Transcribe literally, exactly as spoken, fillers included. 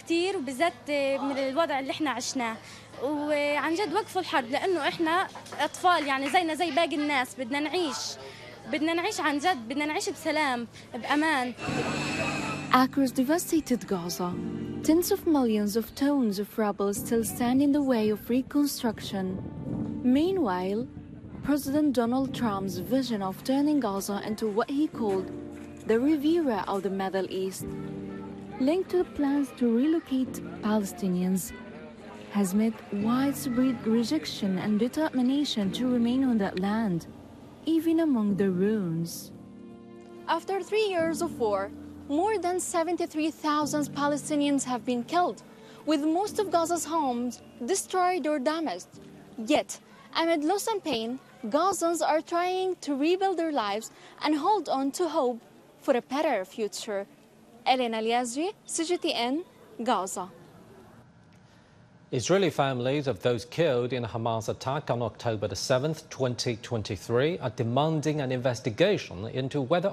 كتير، وبالذات من الوضع اللي احنا عشناه. وعن جد وقفوا الحرب، لأنه احنا أطفال يعني زينا زي باقي الناس، بدنا نعيش بدنا نعيش عن جد، بدنا نعيش بسلام بأمان. Across devastated Gaza, tens of millions of tons of rubble still stand in the way of reconstruction. Meanwhile, President Donald Trump's vision of turning Gaza into what he called the Riviera of the Middle East, linked to the plans to relocate Palestinians, has met widespread rejection and determination to remain on that land, even among the ruins. After three years of war, more than seventy-three thousand Palestinians have been killed, with most of Gaza's homes destroyed or damaged. Yet, amid loss and pain, Gazans are trying to rebuild their lives and hold on to hope for a better future. Elena Al-Yazri, C G T N, Gaza. Israeli families of those killed in a Hamas attack on October the seventh, twenty twenty-three, are demanding an investigation into whether